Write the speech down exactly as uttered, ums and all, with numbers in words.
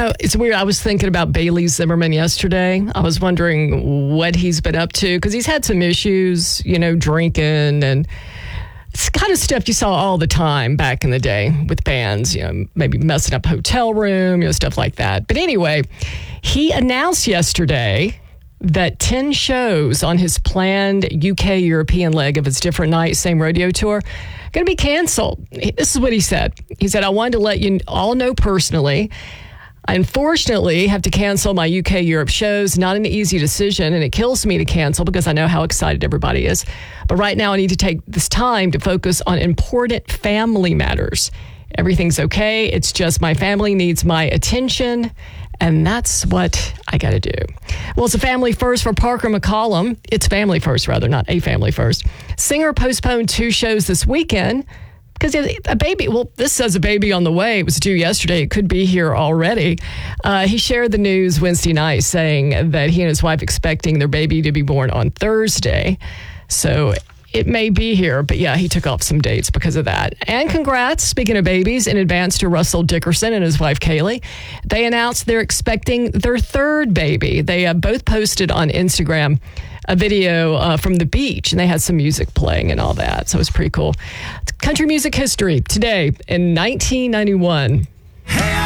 know, it's weird. I was thinking about Bailey Zimmerman yesterday. I was wondering what he's been up to because he's had some issues, you know, drinking and it's kind of stuff you saw all the time back in the day with bands, you know, maybe messing up a hotel room, you know, stuff like that. But anyway, he announced yesterday that ten shows on his planned U K European leg of his Different Night, Same Rodeo tour going to be canceled. This is what he said. He said, I wanted to let you all know personally, I unfortunately have to cancel my U K Europe shows. Not an easy decision, and it kills me to cancel because I know how excited everybody is. But right now I need to take this time to focus on important family matters. Everything's okay. It's just my family needs my attention, and that's what I got to do. Well, it's a family first for Parker McCollum. It's family first, rather, not a family first. Singer postponed two shows this weekend because a baby, well, this says a baby on the way. It was due yesterday. It could be here already. Uh, he shared the news Wednesday night saying that he and his wife expecting their baby to be born on Thursday. So it may be here, but yeah, he took off some dates because of that. And congrats, speaking of babies, in advance to Russell Dickerson and his wife, Kaylee. They announced they're expecting their third baby. They uh, both posted on Instagram a video uh, from the beach, and they had some music playing and all that. So it was pretty cool. Country music history today in nineteen ninety-one. Hey,